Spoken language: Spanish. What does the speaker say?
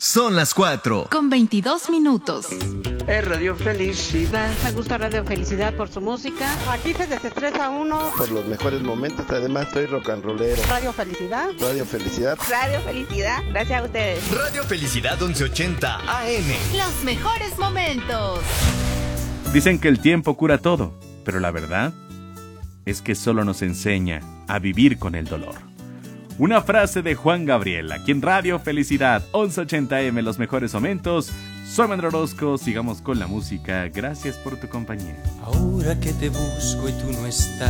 Son las 4. Con 22 minutos. Es Radio Felicidad. Me gusta Radio Felicidad por su música. Aquí se desestresa uno. Por los mejores momentos, además soy rock and rollero. Radio Felicidad. Radio Felicidad. Radio Felicidad, gracias a ustedes. Radio Felicidad 1180 AM. Los mejores momentos. Dicen que el tiempo cura todo, pero la verdad es que solo nos enseña a vivir con el dolor. Una frase de Juan Gabriel, aquí en Radio Felicidad 1180M, los mejores momentos. Soy Manuel Orozco, sigamos con la música. Gracias por tu compañía. Ahora que te busco y tú no estás.